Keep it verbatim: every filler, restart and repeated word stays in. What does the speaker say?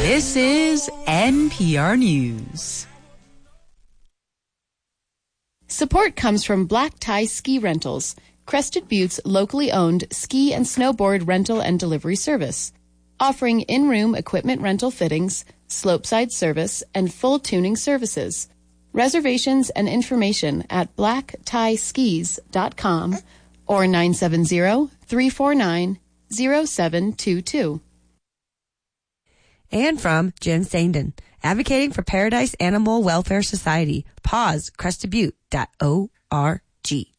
This is N P R News. Support comes from Black Tie Ski Rentals, Crested Butte's locally owned ski and snowboard rental and delivery service, offering in-room equipment rental fittings, slopeside service, and full tuning services. Reservations and information at black tie skis dot com or nine seven zero, three four nine, zero seven two two. And from Jim Sandin, advocating for Paradise Animal Welfare Society. Pause crested butte dot org.